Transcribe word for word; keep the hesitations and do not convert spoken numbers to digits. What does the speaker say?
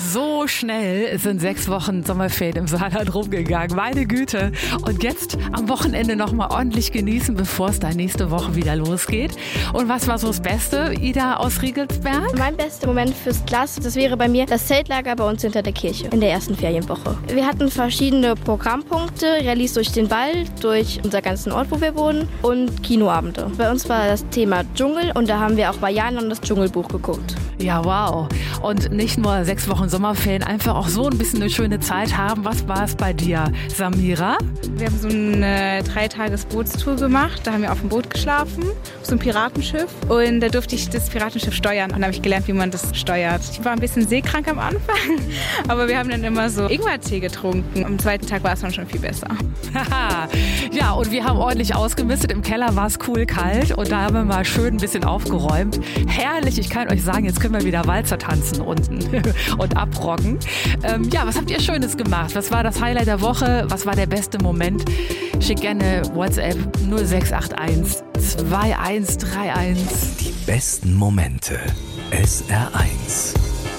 So schnell sind sechs Wochen Sommerferien im Saarland rumgegangen. Meine Güte. Und jetzt am Wochenende nochmal ordentlich genießen, bevor es dann nächste Woche wieder losgeht. Und was war so das Beste, Ida aus Riegelsberg? Mein bester Moment fürs Glas, das wäre bei mir das Zeltlager bei uns hinter der Kirche in der ersten Ferienwoche. Wir hatten verschiedene Programmpunkte, Rallyes durch den Wald, durch unser ganzen Ort, wo wir wohnen und Kinoabende. Bei uns war das Thema Dschungel und da haben wir auch bei Janan das Dschungelbuch geguckt. Ja, wow. Und nicht nur sechs Wochen Sommerferien, einfach auch so ein bisschen eine schöne Zeit haben. Was war es bei dir, Samira? Wir haben so eine Dreitages-Bootstour gemacht. Da haben wir auf dem Boot geschlafen, auf so einem Piratenschiff. Und da durfte ich das Piratenschiff steuern. Und da habe ich gelernt, wie man das steuert. Ich war ein bisschen seekrank am Anfang, aber wir haben dann immer so Ingwertee getrunken. Am zweiten Tag war es dann schon viel besser. Ja, und wir haben ordentlich ausgemistet. Im Keller war es cool kalt und da haben wir mal schön ein bisschen aufgeräumt. Herrlich, ich kann euch sagen, jetzt können wir wieder Walzer tanzen unten und abrocken. Ähm, ja, was habt ihr Schönes gemacht? Was war das Highlight der Woche? Was war der beste Moment? Schickt gerne WhatsApp null sechs acht eins zwei eins drei eins. Die besten Momente. S R eins.